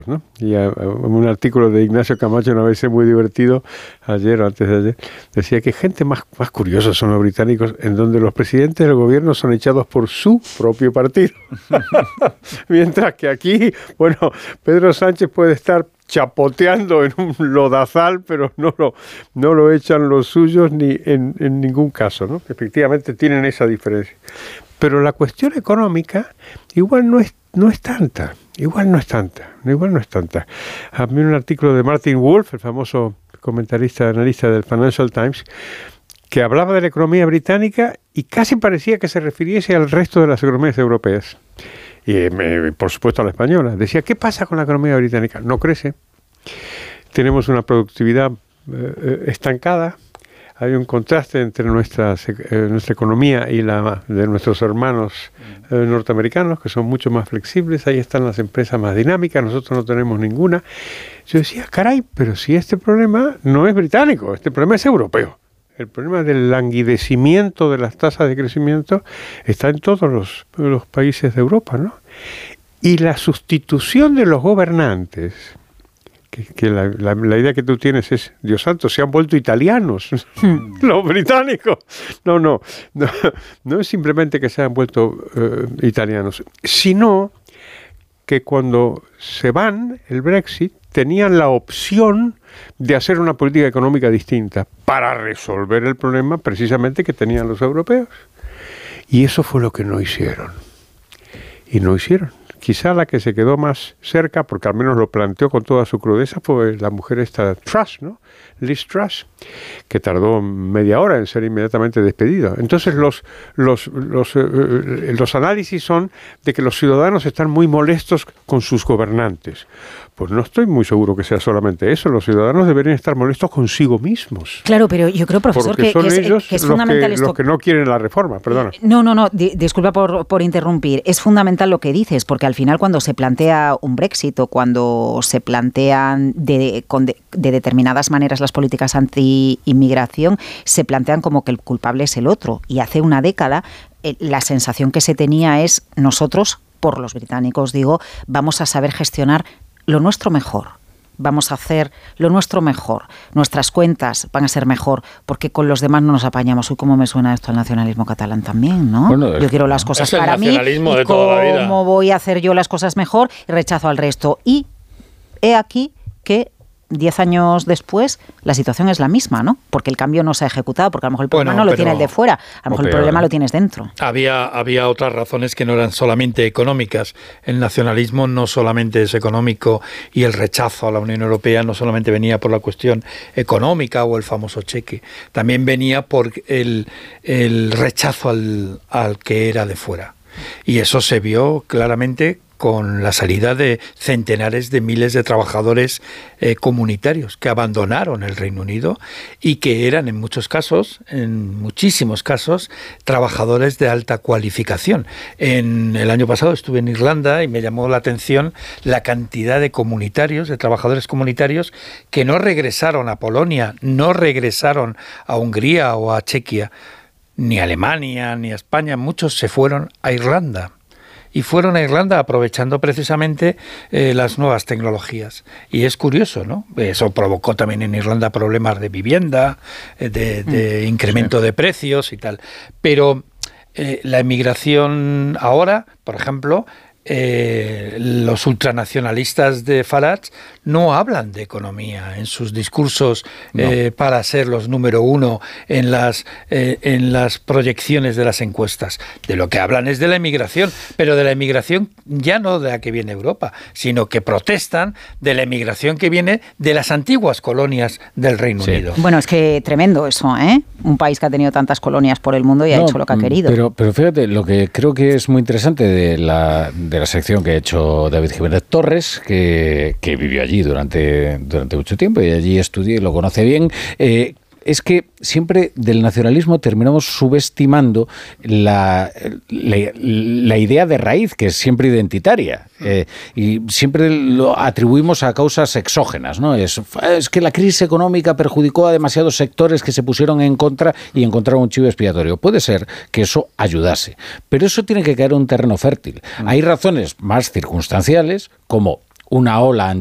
¿no? Y un artículo de Ignacio Camacho, una vez muy divertido, ayer o antes de ayer, decía que gente más curiosa son los británicos, en donde los presidentes del gobierno son echados por su propio partido. Mientras que aquí, bueno, Pedro Sánchez puede estar chapoteando en un lodazal, pero no lo echan los suyos ni en ningún caso, ¿no? Efectivamente tienen esa diferencia. Pero la cuestión económica igual no es tanta. Igual no es tanta. A mí un artículo de Martin Wolf, el famoso comentarista, analista del Financial Times, que hablaba de la economía británica y casi parecía que se refiriese al resto de las economías europeas. Y por supuesto a la española. Decía, ¿qué pasa con la economía británica? No crece. Tenemos una productividad estancada. Hay un contraste entre nuestra economía y la de nuestros hermanos norteamericanos, que son mucho más flexibles. Ahí están las empresas más dinámicas, nosotros no tenemos ninguna. Yo decía, caray, pero si este problema no es británico, este problema es europeo. El problema del languidecimiento de las tasas de crecimiento está en todos los países de Europa, ¿no? Y la sustitución de los gobernantes, que la idea que tú tienes es, Dios santo, se han vuelto italianos los británicos. No es simplemente que se han vuelto italianos, sino que cuando se van, el Brexit, tenían la opción de hacer una política económica distinta para resolver el problema precisamente que tenían los europeos. Y eso fue lo que no hicieron. Quizá la que se quedó más cerca, porque al menos lo planteó con toda su crudeza, fue la mujer esta Truss, ¿no? Liz Truss, que tardó media hora en ser inmediatamente despedida. Entonces los análisis son de que los ciudadanos están muy molestos con sus gobernantes. Pues no estoy muy seguro que sea solamente eso. Los ciudadanos deberían estar molestos consigo mismos. Claro, pero yo creo, profesor, que es fundamental los que no quieren la reforma, perdona. No, disculpa por interrumpir. Es fundamental lo que dices, porque al final cuando se plantea un Brexit o cuando se plantean de determinadas maneras las políticas anti-inmigración, se plantean como que el culpable es el otro. Y hace una década la sensación que se tenía es nosotros, por los británicos digo, vamos a saber gestionar lo nuestro mejor. Vamos a hacer lo nuestro mejor. Nuestras cuentas van a ser mejor porque con los demás no nos apañamos. Uy, cómo me suena esto al nacionalismo catalán también, ¿no? Bueno, yo quiero las cosas para mí y cómo voy a hacer yo las cosas mejor y rechazo al resto. Y he aquí que 10 años después la situación es la misma, ¿no? Porque el cambio no se ha ejecutado, porque a lo mejor el problema no lo tiene el de fuera, a lo mejor el problema lo tienes dentro. Había otras razones que no eran solamente económicas. El nacionalismo no solamente es económico y el rechazo a la Unión Europea no solamente venía por la cuestión económica o el famoso cheque, también venía por el rechazo al que era de fuera. Y eso se vio claramente con la salida de centenares de miles de trabajadores comunitarios que abandonaron el Reino Unido y que eran en muchísimos casos, trabajadores de alta cualificación. El año pasado estuve en Irlanda y me llamó la atención la cantidad de comunitarios, de trabajadores comunitarios que no regresaron a Polonia, no regresaron a Hungría o a Chequia, ni a Alemania, ni a España. Muchos se fueron a Irlanda. Y fueron a Irlanda aprovechando precisamente las nuevas tecnologías. Y es curioso, ¿no? Eso provocó también en Irlanda problemas de vivienda, de incremento de precios y tal. Pero la emigración ahora, por ejemplo, los ultranacionalistas de Farage no hablan de economía en sus discursos para ser los número uno en las proyecciones de las encuestas. De lo que hablan es de la emigración, pero de la emigración ya no de la que viene Europa, sino que protestan de la emigración que viene de las antiguas colonias del Reino Unido. Bueno, es que tremendo eso, ¿eh? Un país que ha tenido tantas colonias por el mundo y ha hecho lo que ha querido. Pero fíjate, lo que creo que es muy interesante de la sección que ha hecho David Jiménez Torres, que vivió allí durante mucho tiempo y allí estudió y lo conoce bien, es que siempre del nacionalismo terminamos subestimando la idea de raíz, que es siempre identitaria, y siempre lo atribuimos a causas exógenas, ¿no? Es que la crisis económica perjudicó a demasiados sectores que se pusieron en contra y encontraron un chivo expiatorio. Puede ser que eso ayudase, pero eso tiene que caer en un terreno fértil. Hay razones más circunstanciales, como una ola